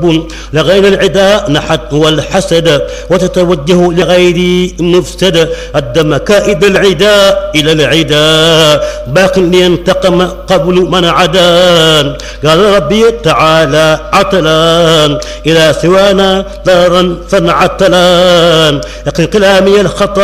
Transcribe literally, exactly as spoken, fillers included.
لغير العداء نحت والحسد وتتوجه لغير مفسد الدم كائد العداء إلى العداء باق لينتقم قبل من عدان قال ربي تعالى عتلان إلى سوانا دارا فانعتلان يقين كلامي الخطأ